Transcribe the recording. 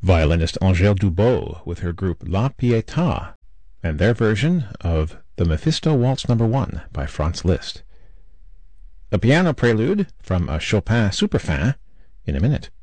violinist Angèle Dubot with her group La Pietà and their version of the Mephisto Waltz No. 1 by Franz Liszt. A piano prelude from a Chopin Superfin in a minute.